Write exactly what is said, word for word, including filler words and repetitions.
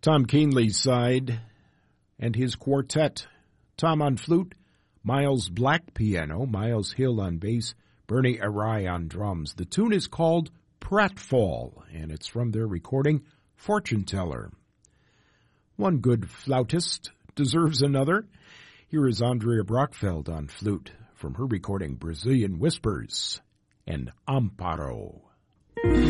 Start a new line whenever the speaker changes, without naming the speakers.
Tom Keenley's side and his quartet. Tom on flute, Miles Black piano, Miles Hill on bass, Bernie Arai on drums. The tune is called Pratfall, and it's from their recording, Fortune Teller. One good flautist deserves another. Here is Andrea Brockfeld on flute from her recording Brazilian Whispers and Amparo.